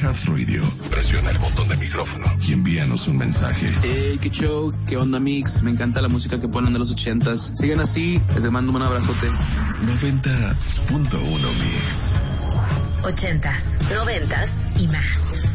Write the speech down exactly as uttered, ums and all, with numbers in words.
Half Radio. Presiona el botón de micrófono y envíanos un mensaje. Hey, qué show, qué onda, Mix. Me encanta la música que ponen de los ochentas. Sigan así, les mando un abrazote. noventa punto uno Mix. Ochentas, noventas y más.